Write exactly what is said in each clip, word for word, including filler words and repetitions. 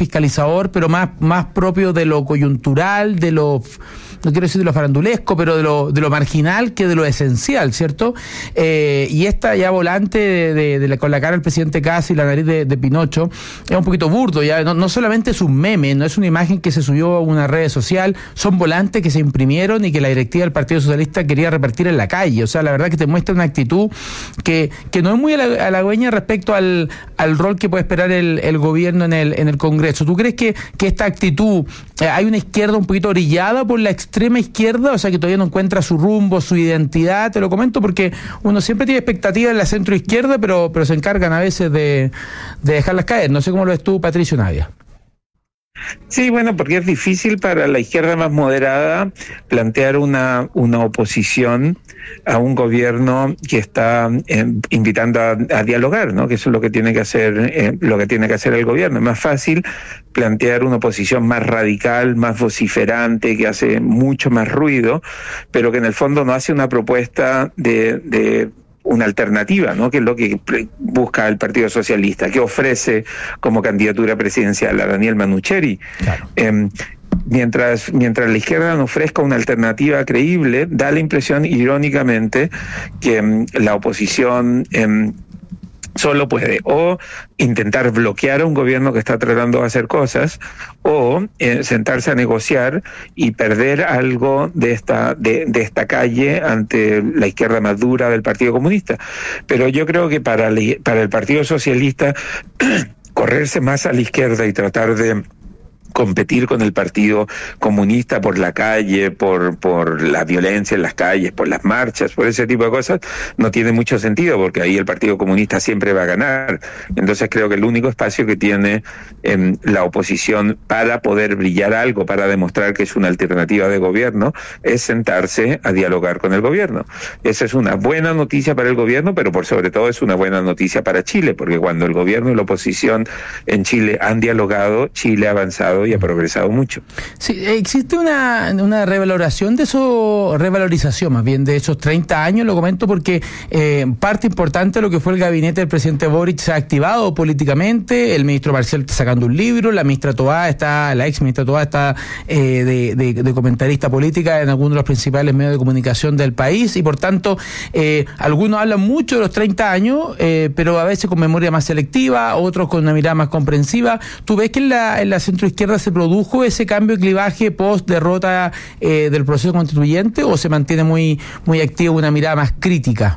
fiscalizador, pero más, más propio de lo coyuntural, de lo, no quiero decir de lo farandulesco, pero de lo, de lo marginal que de lo esencial, ¿cierto? Eh, y esta ya volante de, de, de la, con la cara del presidente Kast y la nariz de, de Pinocho es un poquito burdo, ya no, no solamente es un meme, no es una imagen que se subió a una red social, son volantes que se imprimieron y que la directiva del Partido Socialista quería repartir en la calle. O sea, la verdad que te muestra una actitud que, que no es muy halagüeña respecto al, al rol que puede esperar el, el gobierno en el, en el Congreso. ¿Tú crees que, que esta actitud, eh, hay una izquierda un poquito orillada por la extrema izquierda, o sea que todavía no encuentra su rumbo, su identidad? Te lo comento porque uno siempre tiene expectativas en la centro izquierda, pero, pero se encargan a veces de, de dejarlas caer. No sé cómo lo ves tú, Patricio Navia. Sí, bueno, porque es difícil para la izquierda más moderada plantear una, una oposición a un gobierno que está eh, invitando a, a dialogar, ¿no? Que eso es lo que tiene que hacer, eh, lo que tiene que hacer el gobierno. Es más fácil plantear una oposición más radical, más vociferante, que hace mucho más ruido, pero que en el fondo no hace una propuesta de, de una alternativa, ¿no? Que es lo que busca el Partido Socialista, que ofrece como candidatura presidencial a Daniel Manucheri. Claro. Eh, mientras, mientras la izquierda no ofrezca una alternativa creíble, da la impresión, irónicamente, que eh, la oposición eh, solo puede o intentar bloquear a un gobierno que está tratando de hacer cosas, o eh, sentarse a negociar y perder algo de esta de, de esta calle ante la izquierda más dura del Partido Comunista. Pero yo creo que para, para el Partido Socialista correrse más a la izquierda y tratar de competir con el Partido Comunista por la calle, por por la violencia en las calles, por las marchas, por ese tipo de cosas, no tiene mucho sentido, porque ahí el Partido Comunista siempre va a ganar. Entonces creo que el único espacio que tiene eh, la oposición para poder brillar algo, para demostrar que es una alternativa de gobierno, es sentarse a dialogar con el gobierno. Esa es una buena noticia para el gobierno, pero por sobre todo es una buena noticia para Chile, porque cuando el gobierno y la oposición en Chile han dialogado, Chile ha avanzado y ha progresado mucho. Sí, existe una, una revaloración de eso, revalorización más bien de esos treinta años, lo comento porque eh, parte importante de lo que fue el gabinete del presidente Boric se ha activado políticamente, el ministro Marcial está sacando un libro, la ministra Toá está, la ex ministra Toá está eh, de, de, de comentarista política en algunos de los principales medios de comunicación del país, y por tanto eh, algunos hablan mucho de los treinta años, eh, pero a veces con memoria más selectiva, otros con una mirada más comprensiva. ¿Tú ves que en la, en la centroizquierda se produjo ese cambio de clivaje post derrota eh, del proceso constituyente, o se mantiene muy muy activa una mirada más crítica?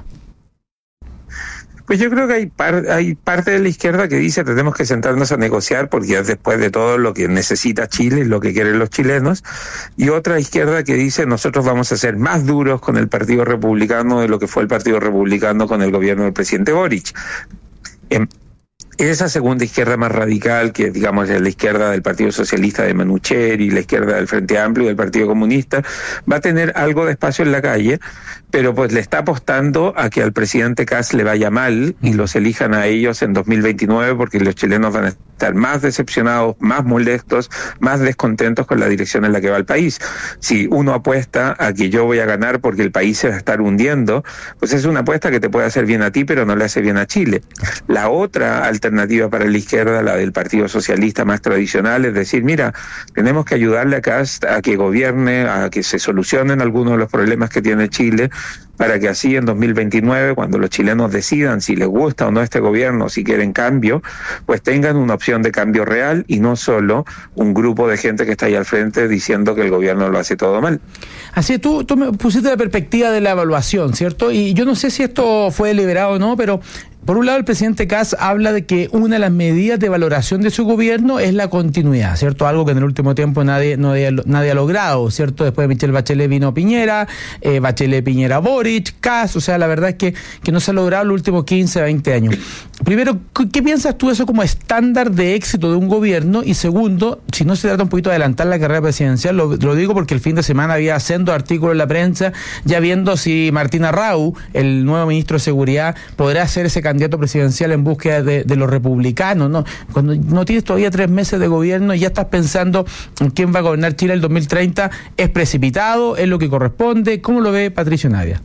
Pues yo creo que hay, par, hay parte de la izquierda que dice tenemos que sentarnos a negociar porque es después de todo lo que necesita Chile y lo que quieren los chilenos, y otra izquierda que dice nosotros vamos a ser más duros con el Partido Republicano de lo que fue el Partido Republicano con el gobierno del presidente Boric. Eh, Esa segunda izquierda más radical, que digamos es la izquierda del Partido Socialista de Manucheri, la izquierda del Frente Amplio y del Partido Comunista, va a tener algo de espacio en la calle, pero pues le está apostando a que al presidente Kast le vaya mal y los elijan a ellos en dos mil veintinueve, porque los chilenos van a estar más decepcionados, más molestos, más descontentos con la dirección en la que va el país. Si uno apuesta a que yo voy a ganar porque el país se va a estar hundiendo, pues es una apuesta que te puede hacer bien a ti, pero no le hace bien a Chile. La otra alternativa para la izquierda, la del Partido Socialista más tradicional, es decir, mira, tenemos que ayudarle a Kast a que gobierne, a que se solucionen algunos de los problemas que tiene Chile, para que así en dos mil veintinueve, cuando los chilenos decidan si les gusta o no este gobierno, si quieren cambio, pues tengan una opción de cambio real y no solo un grupo de gente que está ahí al frente diciendo que el gobierno lo hace todo mal. Así, tú, tú me pusiste la perspectiva de la evaluación, ¿cierto? Y yo no sé si esto fue deliberado o no, pero por un lado, el presidente Kast habla de que una de las medidas de valoración de su gobierno es la continuidad, ¿cierto? Algo que en el último tiempo nadie nadie, nadie ha logrado, ¿cierto? Después de Michelle Bachelet vino Piñera, eh, Bachelet Piñera Boric, Kast, o sea, la verdad es que, que no se ha logrado en los últimos quince, veinte años. Primero, ¿qué piensas tú de eso como estándar de éxito de un gobierno? Y segundo, si no se trata un poquito de adelantar la carrera presidencial, lo, lo digo porque el fin de semana había haciendo artículos en la prensa, ya viendo si Martín Arrau, el nuevo ministro de Seguridad, podrá ser ese candidato candidato presidencial en búsqueda de, de los republicanos, ¿no? Cuando no tienes todavía tres meses de gobierno y ya estás pensando en quién va a gobernar Chile el dos mil treinta, ¿es precipitado? ¿Es lo que corresponde? ¿Cómo lo ve Patricio Navia?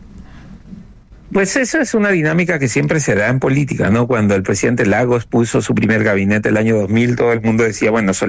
Pues esa es una dinámica que siempre se da en política, ¿no? Cuando el presidente Lagos puso su primer gabinete el año dos mil, todo el mundo decía, bueno,